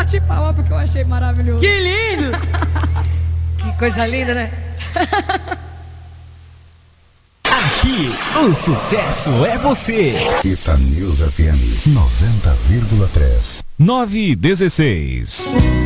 bate palma porque eu achei maravilhoso. Que lindo! Que coisa linda, né? Aqui, o sucesso é você. Itanews FM 90,3. 9:16.